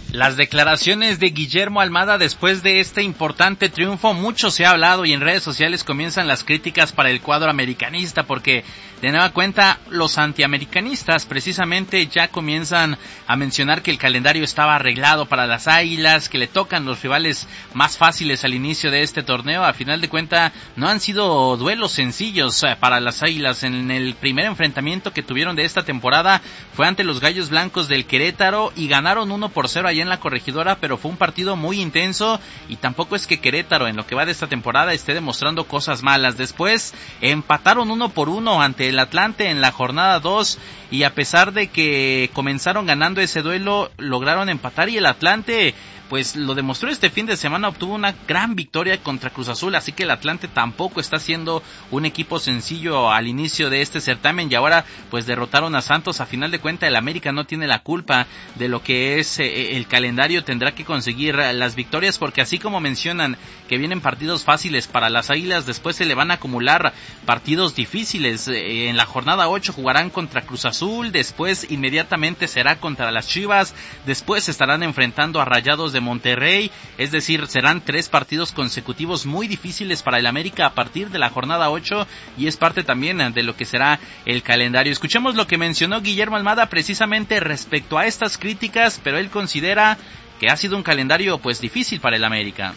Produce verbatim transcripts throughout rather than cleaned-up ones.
Las declaraciones de Guillermo Almada después de este importante triunfo, mucho se ha hablado y en redes sociales comienzan las críticas para el cuadro americanista porque de nueva cuenta los antiamericanistas precisamente ya comienzan a mencionar que el calendario estaba arreglado para las Águilas, que le tocan los rivales más fáciles al inicio de este torneo. A final de cuenta no han sido duelos sencillos para las Águilas. En el primer enfrentamiento que tuvieron de esta temporada fue ante los Gallos Blancos del Querétaro y ganaron uno por cero allá en la Corregidora, pero fue un partido muy intenso y tampoco es que Querétaro en lo que va de esta temporada esté demostrando cosas malas. Después empataron uno por uno ante el Atlante en la jornada dos y a pesar de que comenzaron ganando ese duelo, lograron empatar y el Atlante pues lo demostró este fin de semana, obtuvo una gran victoria contra Cruz Azul, así que el Atlante tampoco está siendo un equipo sencillo al inicio de este certamen y ahora pues derrotaron a Santos. A final de cuentas el América no tiene la culpa de lo que es eh, el calendario, tendrá que conseguir las victorias porque así como mencionan que vienen partidos fáciles para las Águilas, después se le van a acumular partidos difíciles. Eh, en la jornada ocho jugarán contra Cruz Azul, después inmediatamente será contra las Chivas, después estarán enfrentando a Rayados de Monterrey, es decir, serán tres partidos consecutivos muy difíciles para el América a partir de la jornada ocho y es parte también de lo que será el calendario. Escuchemos lo que mencionó Guillermo Almada precisamente respecto a estas críticas, pero él considera que ha sido un calendario pues difícil para el América.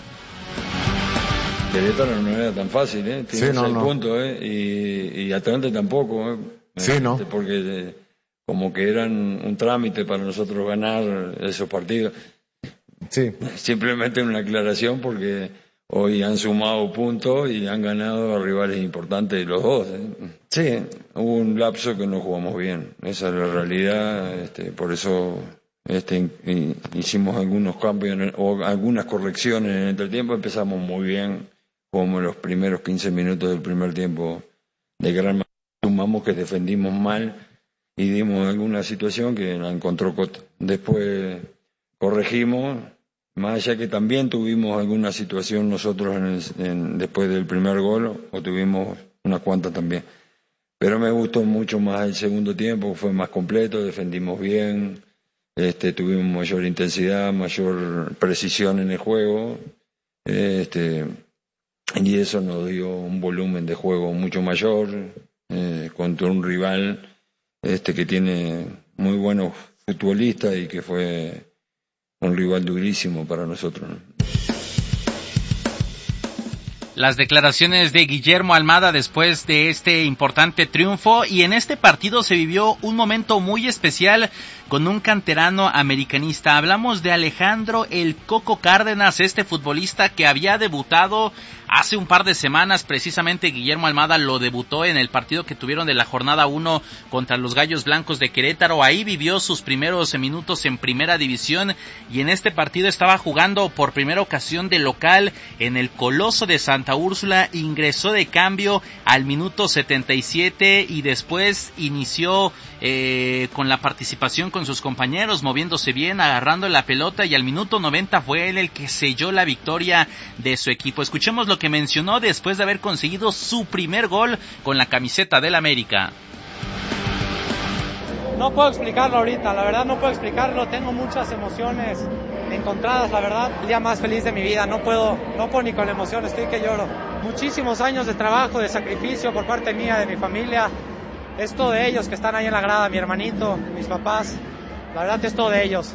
Querétaro no era tan fácil, ¿eh? Tiene sí, no, seis no. puntos, ¿eh? Y, y Atlante tampoco, ¿eh? Sí, ¿no? Porque eh, como que eran un trámite para nosotros ganar esos partidos. Sí. Simplemente una aclaración porque hoy han sumado puntos y han ganado a rivales importantes los dos, ¿eh? Sí, hubo un lapso que no jugamos bien, esa es la realidad, este, por eso este, hicimos algunos cambios en el, o algunas correcciones en el entretiempo. Empezamos muy bien, como los primeros quince minutos del primer tiempo de gran manera, sumamos que defendimos mal y dimos alguna situación que la encontró Cota. Después corregimos, más allá que también tuvimos alguna situación nosotros en el, en, después del primer gol, o tuvimos unas cuantas también. Pero me gustó mucho más el segundo tiempo, fue más completo, defendimos bien, este, tuvimos mayor intensidad, mayor precisión en el juego, este, y eso nos dio un volumen de juego mucho mayor eh, contra un rival este, que tiene muy buenos futbolistas y que fue un rival durísimo para nosotros, ¿no? Las declaraciones de Guillermo Almada después de este importante triunfo y en este partido se vivió un momento muy especial con un canterano americanista. Hablamos de Alejandro El Coco Cárdenas, este futbolista que había debutado hace un par de semanas. Precisamente Guillermo Almada lo debutó en el partido que tuvieron de la jornada uno contra los Gallos Blancos de Querétaro. Ahí vivió sus primeros minutos en primera división y en este partido estaba jugando por primera ocasión de local en el Coloso de Santa Úrsula. Ingresó de cambio al minuto setenta y siete y después inició eh, con la participación con sus compañeros, moviéndose bien, agarrando la pelota y al minuto noventa fue él el que selló la victoria de su equipo. Escuchemos lo que mencionó después de haber conseguido su primer gol con la camiseta del América. No puedo explicarlo ahorita, la verdad no puedo explicarlo, tengo muchas emociones encontradas, la verdad, el día más feliz de mi vida, no puedo, no puedo ni con la emoción, estoy que lloro. Muchísimos años de trabajo, de sacrificio por parte mía, de mi familia, es todo de ellos que están ahí en la grada, mi hermanito, mis papás, la verdad es todo de ellos.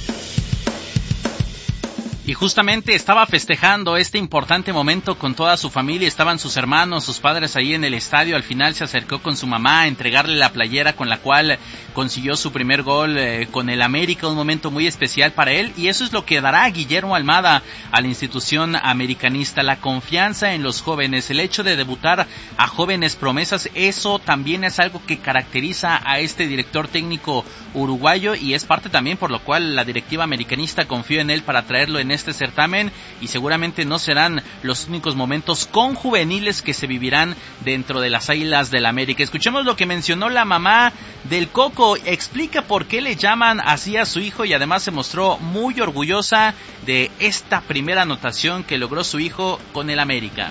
Y justamente estaba festejando este importante momento con toda su familia, estaban sus hermanos, sus padres ahí en el estadio. Al final se acercó con su mamá a entregarle la playera con la cual consiguió su primer gol eh, con el América, un momento muy especial para él y eso es lo que dará Guillermo Almada a la institución americanista, la confianza en los jóvenes, el hecho de debutar a jóvenes promesas, eso también es algo que caracteriza a este director técnico uruguayo y es parte también por lo cual la directiva americanista confió en él para traerlo en este certamen y seguramente no serán los únicos momentos con juveniles que se vivirán dentro de las Águilas del América. Escuchemos lo que mencionó la mamá del Coco, explica por qué le llaman así a su hijo y además se mostró muy orgullosa de esta primera anotación que logró su hijo con el América.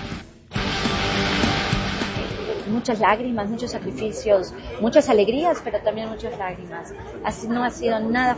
Muchas lágrimas, muchos sacrificios, muchas alegrías, pero también muchas lágrimas. Así no ha sido nada